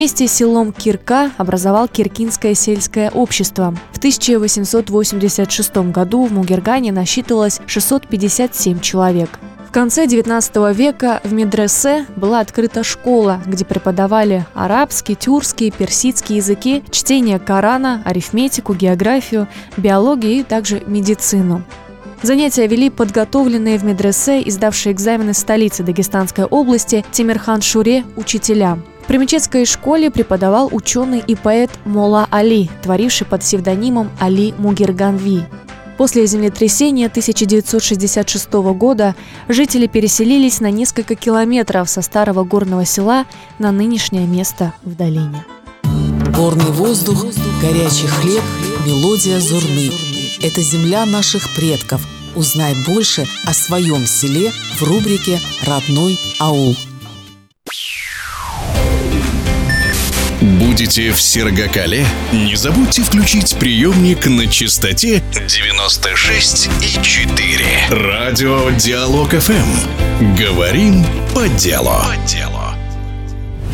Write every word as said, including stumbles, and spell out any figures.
Вместе с селом Кирка образовал Киркинское сельское общество. В тысяча восемьсот восемьдесят шестом году в Мугергане насчитывалось шестьсот пятьдесят семь человек. В конце девятнадцатого века в медресе была открыта школа, где преподавали арабский, тюркский, персидский языки, чтение Корана, арифметику, географию, биологию и также медицину. Занятия вели подготовленные в медресе, издавшие экзамены столицы Дагестанской области Темирхан Шуре учителя. В Примечетской школе преподавал ученый и поэт Мола Али, творивший под псевдонимом Али Мугерганви. После землетрясения тысяча девятьсот шестьдесят шестого года жители переселились на несколько километров со старого горного села на нынешнее место в долине. Горный воздух, горячий хлеб, мелодия зурны. Это земля наших предков. Узнай больше о своем селе в рубрике «Родной аул». Будете в Сергакале? Не забудьте включить приемник на частоте девяносто шесть и четыре. Радио Диалог эф эм. Говорим по делу. По делу.